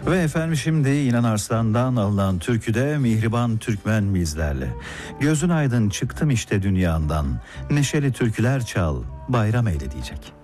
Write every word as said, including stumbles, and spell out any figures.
Ve efendim şimdi İnan Arslan'dan alınan türküde Mihriban Türkmen bizlerle. Gözün aydın çıktım işte dünyandan, neşeli türküler çal, bayram eyle diyecek.